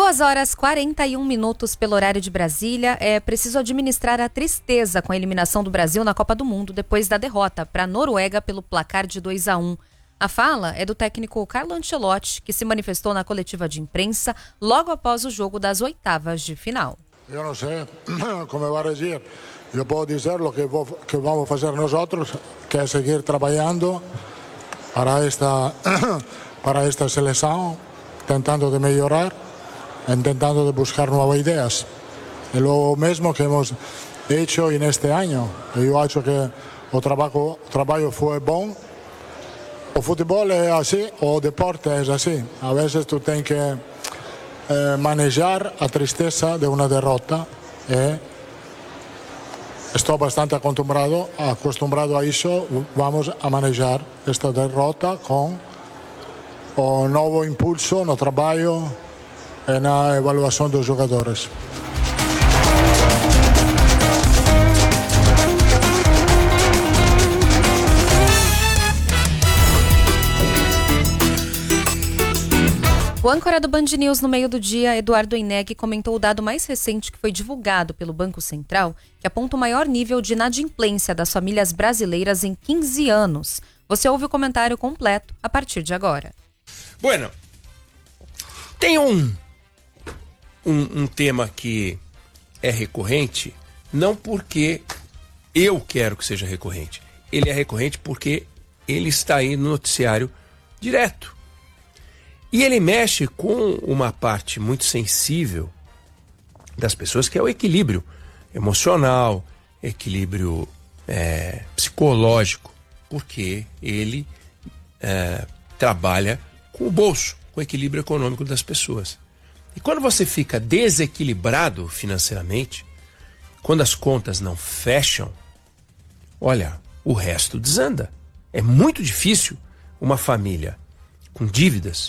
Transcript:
2h41 pelo horário de Brasília. É preciso administrar a tristeza com a eliminação do Brasil na Copa do Mundo depois da derrota para a Noruega pelo placar de 2-1. A fala é do técnico Carlo Ancelotti, que se manifestou na coletiva de imprensa logo após o jogo das oitavas de final. Eu não sei como vai dizer. Eu posso dizer o que vamos fazer nós, que é seguir trabalhando para esta seleção, tentando de melhorar, tentando de buscar novas ideias. É o mesmo que hemos hecho neste ano. Eu acho que o trabalho foi bom. O futebol é assim, o deporte é assim. A vezes tu tens que manejar a tristeza de uma derrota. Estou bastante acostumbrado a isso. Vamos a manejar esta derrota com o novo impulso no trabalho e na avaliação dos jogadores. O âncora do Band News no meio do dia, Eduardo Eneg, comentou o dado mais recente que foi divulgado pelo Banco Central, que aponta o maior nível de inadimplência das famílias brasileiras em 15 anos. Você ouve o comentário completo a partir de agora. Bueno, tem um tema que é recorrente, não porque eu quero que seja recorrente. Ele é recorrente porque ele está aí no noticiário direto. E ele mexe com uma parte muito sensível das pessoas, que é o equilíbrio emocional, equilíbrio psicológico, porque ele trabalha com o bolso, com o equilíbrio econômico das pessoas. E quando você fica desequilibrado financeiramente, quando as contas não fecham, olha, o resto desanda. É muito difícil uma família com dívidas,